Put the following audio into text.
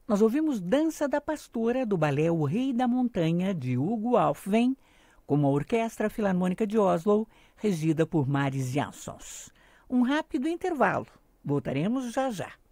Nós ouvimos Dança da Pastora, do balé O Rei da Montanha, de Hugo Aufven, com a Orquestra Filarmônica de Oslo, regida por Maris Jansons. Um rápido intervalo. Voltaremos já já.